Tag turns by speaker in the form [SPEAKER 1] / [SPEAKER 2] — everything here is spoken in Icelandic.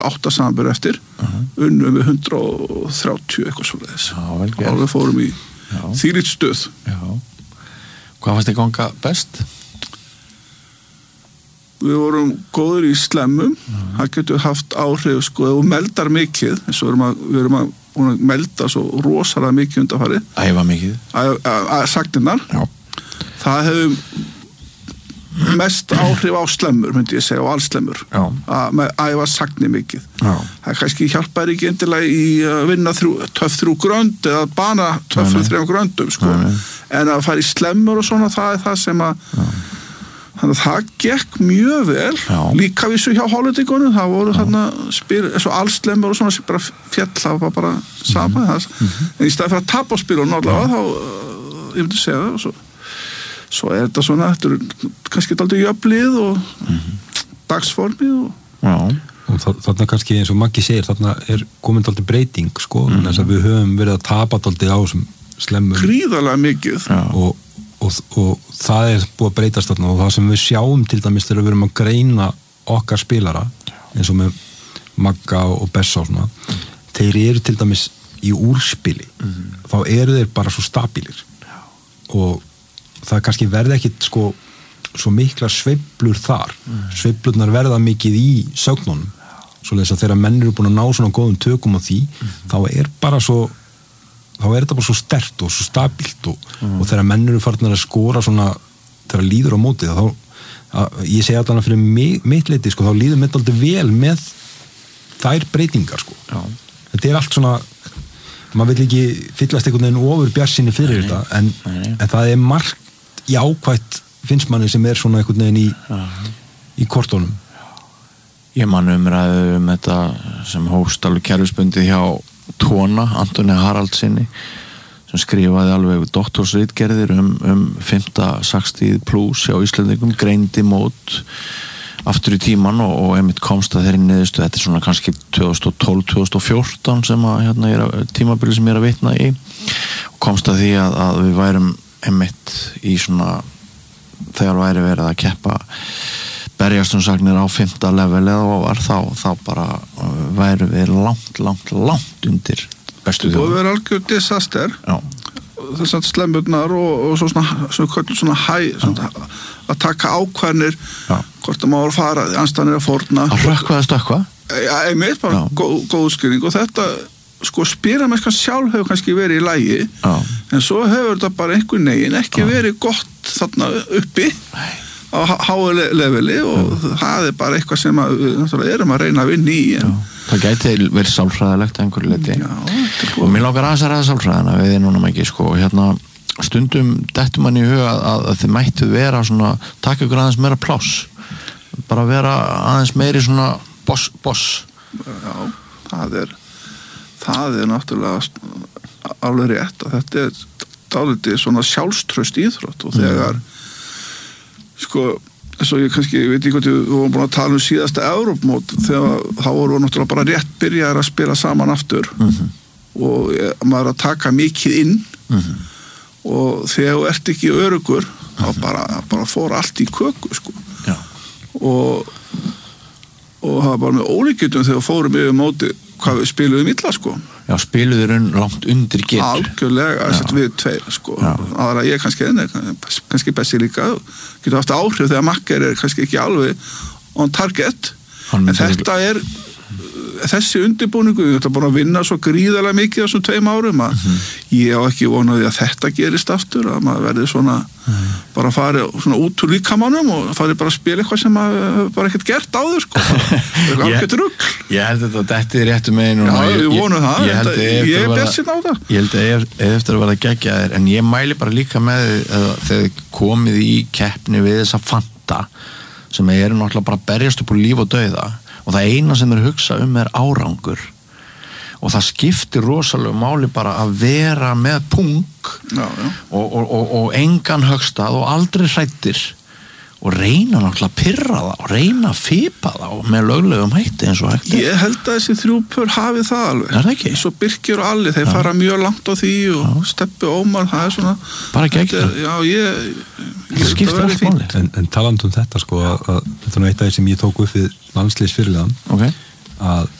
[SPEAKER 1] 8 samanburð eftir unnum við 130 eitthvað svoleiðis og við fórum í þvílíkt stuð.
[SPEAKER 2] Hvað fannst þið ganga best?
[SPEAKER 1] Við vorum góður í slemmum, það getur haft áhrif sko, og meldar mikið, eins og við erum að melda svo rosalega mikið undanfarið.
[SPEAKER 2] Æfa mikið?
[SPEAKER 1] Sagnirnar. Það hefur mest áhrif á slemmur, myndi ég segja, og allslemmur. Að æfa sagnir mikið. Það kannski hjálpar ekki endilega í að vinna töff 3 grönd eða bana töff 3 gröndum, sko. En að fara í slemmur og svona, það það sem að þannig að það gekk mjög vel líka vissu hjá hollendingunum það voru þarna spil eins og allslemmur og svona sem bara fjall það var bara sama en í staði fyrir að tapa á spilunum allavega þá ég myndi segja það svo þetta svona þetta kannski dálítið jöfnlið og dagsformið
[SPEAKER 3] og þarna kannski eins og Maggi segir þarna komin dálítið breyting sko þess að við höfum verið að tapa dálítið á þessum slemmum
[SPEAKER 1] gríðarlega mikið
[SPEAKER 3] og það búið að breytast þarna og það sem við sjáum til dæmis þegar við erum að greina okkar spilara eins og með Magga og Bessa og svona þeir eru til dæmis í úrspili þá eru þeir bara svo stabílir og það kannski verði ekkit sko svo mikla sveiflur þar sveiflurnar verða mikið í sögnunum svoleiðis að þegar menn eru búin að ná svona góðum tökum á því þá þá þetta bara svo sterkt og svo stabílt og þegar menn eru farnir að skora svona þegar líður á mótið þá ég segi allan að fyrir mitt leiti sko þá líður mitt aldrei vel með þær breytingar sko þetta allt svona maður vill ekki fyllast einhvern veginn ofur bjartsýni fyrir þetta en það margt jákvætt finnst manni sem svona einhvern veginn í kortunum.
[SPEAKER 2] Ég man umræðu þetta sem hófst alveg kerfisbundið hjá Tóna, Antoni Haraldsinni sem skrifaði alveg doktorsritgerðir 5. sagstíð plus hjá Íslendingum, greindi mót aftur í tíman og einmitt komst að þeirri niðurstu, þetta svona kannski 2012-2014 sem að tímabili sem ég að vitna í og komst að því að við værum einmitt í svona þegar væri verið að keppa berjastunsagnir á 5. level eða var þá bara væru við langt undir bestu þjóðum.
[SPEAKER 1] Það verður algjör disaster þess að slemmurnar og svona að taka ákvarðanir hvort að maður fara anstæðanir að fórna
[SPEAKER 2] að rökkva eða stökkva
[SPEAKER 1] einmitt, bara góð skýring og þetta sko spilamennskan sjálf hefur kannski verið í lagi en svo hefur þetta bara einhvern veginn ekki verið gott þarna uppi á háu leveli og það bara eitthvað sem við erum að reyna að vinna í
[SPEAKER 2] það gæti verið sálfræðilegt að einhverju leyti og mér langar aðeins að ræða sálfræðina við núna ekki sko stundum dettur mann í huga að þið mættu vera svona taka ykkur aðeins meira pláss bara vera aðeins meiri svona boss
[SPEAKER 1] það náttúrulega alveg rétt að þetta dálítið svona sjálfstraust íþrótt og þegar sko, eins og ég kannski veit ekki hvað við vorum búin að tala síðasta Evrópumót þegar þá voru við náttúrulega bara rétt byrjaðir að spila saman aftur og maður að taka mikið inn og þegar þú ert ekki öruggur þá bara fór allt í köku sko og það var bara með ólíkjöndum þegar fórum yfir móti hvað við spiluðum illa sko
[SPEAKER 2] spiluður langt undir getur
[SPEAKER 1] algjörlega, við tveir sko aðra ég kannski Bessi líka getur haft áhrif þegar Makker kannski ekki alveg on target en þetta þessi undirbúningu, við ætlum bara að vinna svo gríðarlega mikið á þessum 2 árum að ég á ekki vonaði að þetta gerist aftur, að maður verði svona bara fari svona út úr líkamannum og fari bara að spila eitthvað sem maður bara ekkert gert áður sko algjört rugl.
[SPEAKER 2] Ég held að þetta réttu megin
[SPEAKER 1] ég vonum það, ég er björnsinn á það.
[SPEAKER 2] Ég held að eftir að verða geggjaðir en ég mæli bara líka með þegar komið í keppni við þessa Fanta sem eru náttúrulega bara berjast upp úr líf og dauða og það eina sem hugsa árangur og það skiptir rosalega máli bara að vera með pung og engan högstað og aldrei hrættir og reyna náttúrulega að pirra það og reyna að fipa það með löglegum hætti eins og hætti.
[SPEAKER 1] Ég held að þessi 3 pör hafi það alveg.
[SPEAKER 2] Er það ekki?
[SPEAKER 1] Svo Birkir og Alli, þeir fara mjög langt á því og Steppi Ómar, það svona
[SPEAKER 2] bara gegn
[SPEAKER 1] það.
[SPEAKER 2] Ég skiptir allt máli.
[SPEAKER 3] En talandi þetta sko að þetta eitt af því sem ég tók upp við landsliðsfyrirliðan að